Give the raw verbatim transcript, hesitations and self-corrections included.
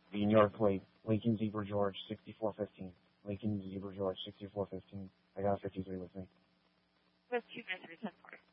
be in your plate. Lincoln Zebra George, sixty-four fifteen. Lincoln Zebra George, sixty-four fifteen. I got a fifty-three with me. With two mysteries, ten four.